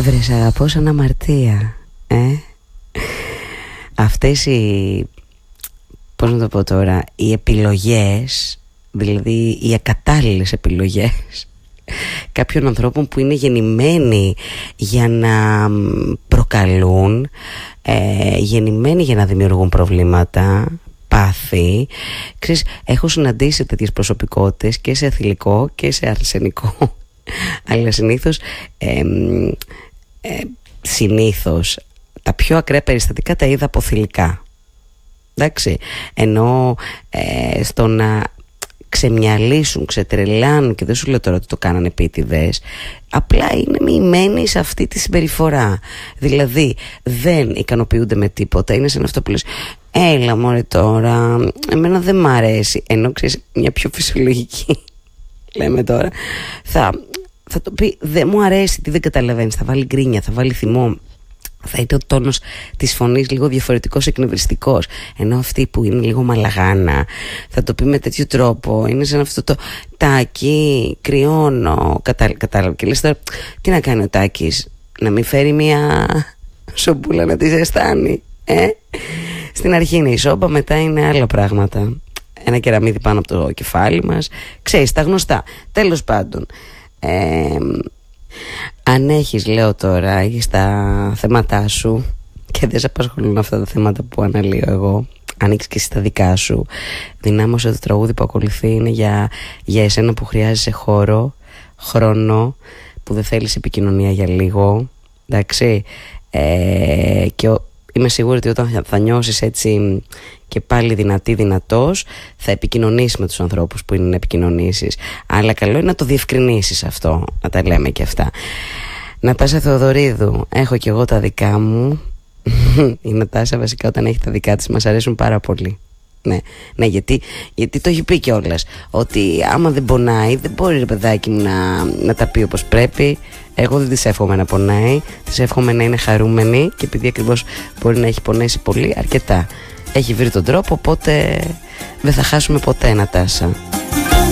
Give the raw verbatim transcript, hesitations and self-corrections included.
Βρε σ' αγαπώ σαν αμαρτία, ε? Αυτές οι, πώς να το πω τώρα, οι επιλογές, δηλαδή οι ακατάλληλες επιλογές κάποιων ανθρώπων που είναι γεννημένοι για να προκαλούν, ε, γεννημένοι για να δημιουργούν προβλήματα, πάθη. Ξέρεις, έχω συναντήσει τέτοιες προσωπικότητες και σε θηλυκό και σε αρσενικό αλλά συνήθως ε, ε, συνήθως τα πιο ακραία περιστατικά τα είδα από θηλυκά, εντάξει, ενώ ε, στο να ξεμυαλίσουν, ξετρελάνουν, και δεν σου λέω τώρα ότι το κάνανε επίτηδες, απλά είναι μοιημένοι σε αυτή τη συμπεριφορά. Δηλαδή δεν ικανοποιούνται με τίποτα. Είναι σαν αυτό που λες, έλα μωρέ τώρα, εμένα δεν μ' αρέσει. Ενώ ξέρεις, μια πιο φυσιολογική λέμε τώρα, θα, θα το πει δεν μου αρέσει, τι δεν καταλαβαίνεις, θα βάλει γκρίνια, θα βάλει θυμό, θα είναι ο τόνος της φωνής λίγο διαφορετικός, εκνευριστικός. Ενώ αυτή που είναι λίγο μαλαγάνα θα το πει με τέτοιο τρόπο. Είναι σαν αυτό το Τάκη, κρυώνω, κατάλαβε. Κατάλαβε. Και λες τώρα, τι να κάνει ο Τάκης, να μην φέρει μια σομπούλα να τη ζεστάνει, ε? Στην αρχή είναι η σόμπα, μετά είναι άλλα πράγματα. Ένα κεραμίδι πάνω από το κεφάλι μας, ξέρεις, τα γνωστά. Τέλος πάντων, ε, αν έχεις, λέω τώρα, έχεις τα θέματά σου και δεν σε απασχολούν αυτά τα θέματα που αναλύω εγώ, ανοίξεις και εσύ τα δικά σου, δυνάμωσε το τραγούδι που ακολουθεί είναι για, για εσένα που χρειάζεσαι χώρο, χρόνο, που δεν θέλεις επικοινωνία για λίγο, εντάξει, ε, και ο, είμαι σίγουρη ότι όταν θα νιώσεις έτσι και πάλι δυνατή, δυνατός, θα επικοινωνήσεις με τους ανθρώπους που είναι να επικοινωνήσεις. Αλλά καλό είναι να το διευκρινίσεις αυτό, να τα λέμε και αυτά. Νατάσα Θεοδωρίδου, έχω και εγώ τα δικά μου. Η Νατάσα βασικά όταν έχει τα δικά της μας αρέσουν πάρα πολύ. Ναι, ναι, γιατί, γιατί το έχει πει κιόλας, ότι άμα δεν πονάει δεν μπορεί, ρε παιδάκι μου, να, να τα πει όπως πρέπει. Εγώ δεν της εύχομαι να πονάει, της εύχομαι να είναι χαρούμενη, και επειδή ακριβώς μπορεί να έχει πονέσει πολύ, αρκετά έχει βρει τον τρόπο, οπότε δεν θα χάσουμε ποτέ, Νατάσα.